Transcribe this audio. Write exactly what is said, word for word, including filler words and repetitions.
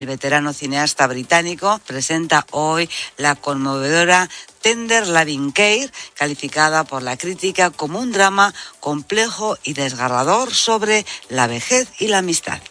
El veterano cineasta británico presenta hoy la conmovedora Tender Loving Care, calificada por la crítica como un drama complejo y desgarrador sobre la vejez y la amistad.